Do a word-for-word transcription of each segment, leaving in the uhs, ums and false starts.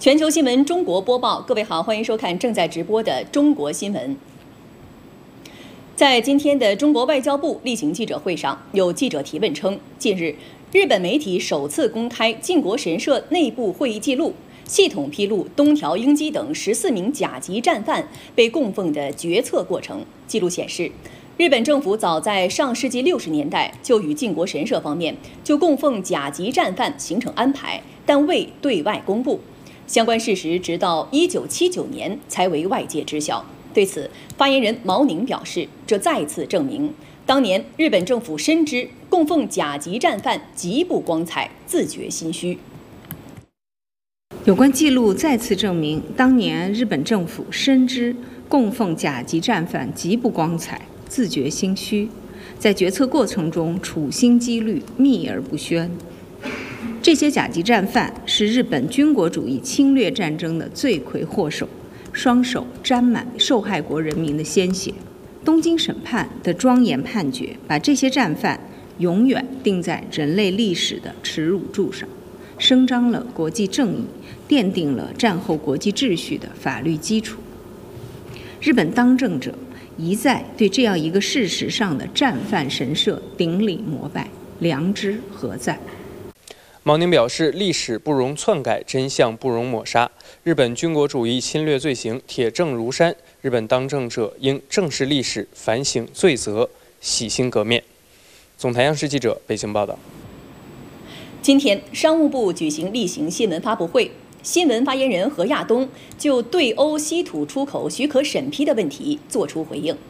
全球新闻中国播报，各位好，欢迎收看正在直播的中国新闻。在今天的中国外交部例行记者会上，有记者提问称，近日日本媒体首次公开靖国神社内部会议记录，系统披露东条英机等十四名甲级战犯被供奉的决策过程。记录显示，日本政府早在上世纪六十年代就与靖国神社方面就供奉甲级战犯形成安排，但未对外公布。相关事实直到一九七九年才为外界知晓。对此，发言人毛宁表示，这再次证明当年日本政府深知供奉甲级战犯极不光彩，自觉心虚。 有关记录再次证明，当年日本政府深知供奉甲级战犯极不光彩，自觉心虚，在决策过程中处心积虑，秘而不宣。这些甲级战犯是日本军国主义侵略战争的罪魁祸首，双手沾满受害国人民的鲜血。东京审判的庄严判决，把这些战犯永远钉在人类历史的耻辱柱上，伸张了国际正义，奠定了战后国际秩序的法律基础。日本当政者一再对这样一个事实上的战犯神社顶礼膜拜，良知何在？ 毛宁表示，历史不容篡改，真相不容抹杀。日本军国主义侵略罪行铁证如山，日本当政者应正视历史，反省罪责，洗心革面。总台央视记者北京报道。 今天，商务部举行例行新闻发布会，新闻发言人何亚东就对欧稀土出口许可审批的问题作出回应。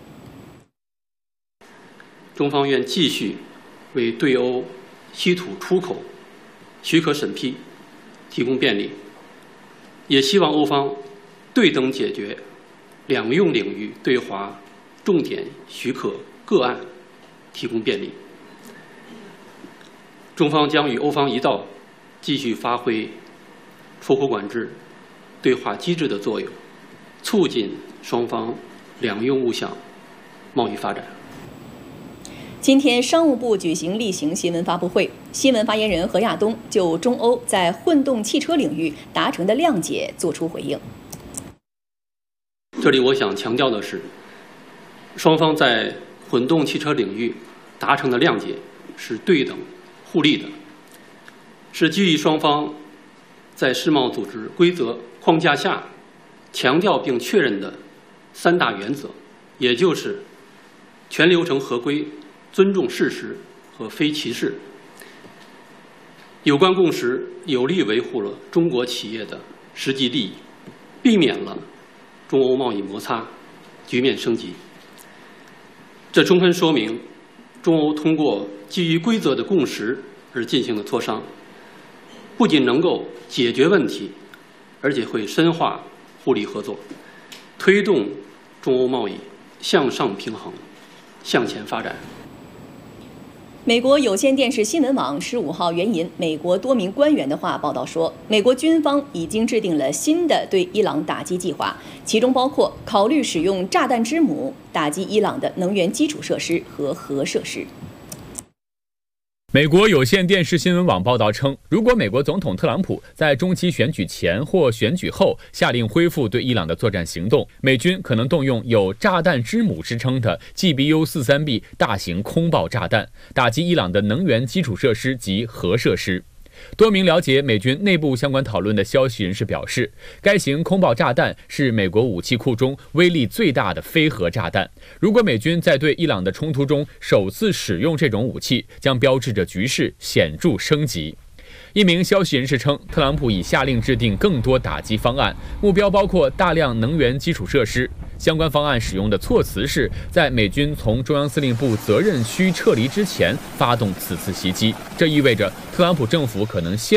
中方愿继续为对欧稀土出口许可审批提供便利，也希望欧方对等解决两用领域对华重点许可个案提供便利。中方将与欧方一道，继续发挥出口管制对话机制的作用，促进双方两用物项贸易发展。 今天，商务部举行例行新闻发布会，新闻发言人何亚东就中欧在混动汽车领域达成的谅解作出回应。 这里我想强调的是，双方在混动汽车领域达成的谅解是对等互利的，是基于双方在世贸组织规则框架下强调并确认的三大原则，也就是全流程合规、尊重事实和非歧视。有关共识有力维护了中国企业的实际利益，避免了中欧贸易摩擦局面升级。这充分说明，中欧通过基于规则的共识而进行的磋商，不仅能够解决问题，而且会深化互利合作，推动中欧贸易向上平衡、向前发展。 美国有线电视新闻网十五号援引美国多名官员的话报道说，美国军方已经制定了新的对伊朗打击计划，其中包括考虑使用炸弹之母打击伊朗的能源基础设施和核设施。 美国有线电视新闻网报道称，如果美国总统特朗普在中期选举前或选举后下令恢复对伊朗的作战行动，美军可能动用有炸弹之母之称的 G B U 四十三 B 大型空爆炸弹，打击伊朗的能源基础设施及核设施。多名了解美军内部相关讨论的消息人士表示，该型空爆炸弹是美国武器库中威力最大的非核炸弹。如果美军在对伊朗的冲突中首次使用这种武器，将标志着局势显著升级。一名消息人士称，特朗普已下令制定更多打击方案，目标包括大量能源基础设施。相关方案使用的措辞是在美军从中央司令部责任区撤离之前发动此次袭击，这意味着特朗普政府可能先